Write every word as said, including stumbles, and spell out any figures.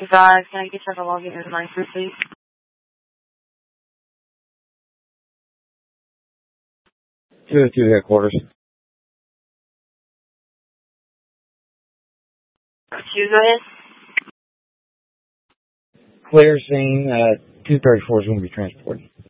Guys, can I get you to log in your license, please? two oh two headquarters. Two, go ahead. Clear scene, uh, two thirty-four is going to be transported.